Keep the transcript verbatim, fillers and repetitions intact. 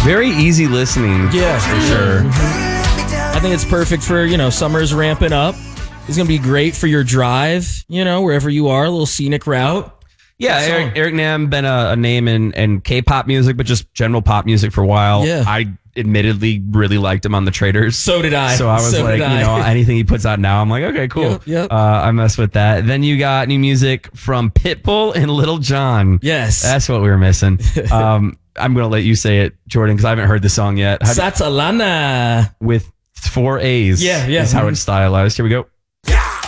Very easy listening. Yeah, for sure. Mm-hmm. I think it's perfect for, you know, summer's ramping up. It's going to be great for your drive, you know, wherever you are, a little scenic route. Yeah, Eric, Eric Nam been a, a name in, in K-pop music, but just general pop music for a while. Yeah. I admittedly really liked him on the Traders. So did I. So I was so like, you know, anything he puts out now, I'm like, okay, cool. Yep, yep. Uh, I mess with that. Then you got new music from Pitbull and Little John. Yes. That's what we were missing. Um, I'm going to let you say it, Jordan, because I haven't heard the song yet. How do- Satalana. with four A's. Yeah, yeah. Is how it's stylized. Here we go. Yeah.